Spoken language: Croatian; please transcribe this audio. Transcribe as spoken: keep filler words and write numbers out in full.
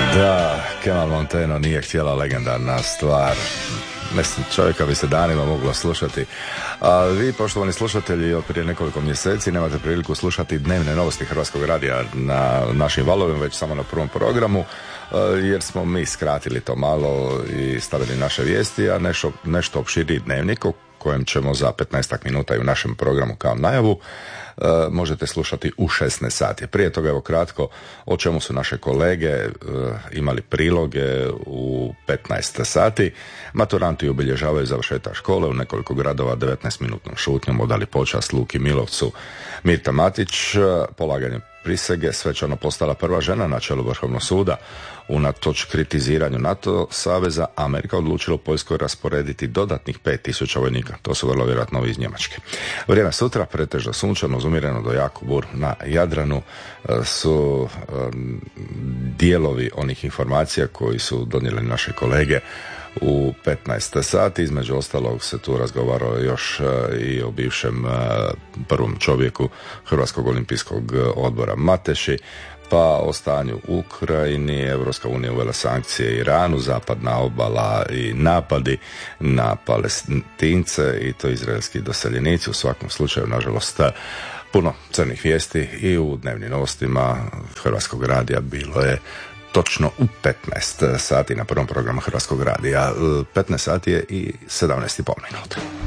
Da, Kemal Monteno nije htjela, legendarna stvar. Mislim, čovjeka bi se danima moglo slušati. A vi, poštovani slušatelji, od prije nekoliko mjeseci nemate priliku slušati dnevne novosti Hrvatskog radija na našim valovima, već samo na prvom programu, jer smo mi skratili to malo i stavili naše vijesti, a nešto, nešto opširniji dnevnik o kojem ćemo za petnaestak minuta i u našem programu kao najavu Uh, možete slušati u šesnaest sati. Prije toga, evo kratko, o čemu su naše kolege uh, imali priloge u petnaest sati. Maturanti obilježavaju završetak škole u nekoliko gradova devetnaest minutnom šutnjom, odali počast Luki Milovcu. Mirta Matić, uh, polaganjem prisege, svečano postala prva žena na čelu Vrhovnog suda. Unatoč kritiziranju NATO saveza, Amerika odlučila u Poljskoj rasporediti dodatnih pet tisuća vojnika. To su vrlo vjerojatno ovi iz Njemačke. Vrijeme sutra, pretežno sunčano, umireno do jako bur na Jadranu, su um, dijelovi onih informacija koji su donijeli naše kolege u petnaest sati. Između ostalog se tu razgovaralo još uh, i o bivšem uh, prvom čovjeku Hrvatskog olimpijskog odbora Mateši, pa o stanju u Ukrajini. Evropska unija uvela sankcije Iranu, zapadna obala i napadi na Palestince i to izraelski doseljenici. U svakom slučaju, nažalost, puno crnih vijesti i u dnevnim novostima Hrvatskog radija bilo je točno u petnaest sati na prvom programu Hrvatskog radija. petnaest sati je i sedamnaest i pol minuta.